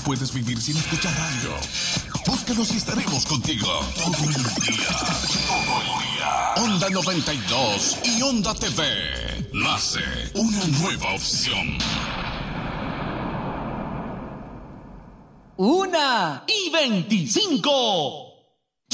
puedes vivir sin escuchar radio. Búscanos y estaremos contigo todo el día. Todo el día. Onda 92 y Onda TV. Nace una nueva opción. 1:25.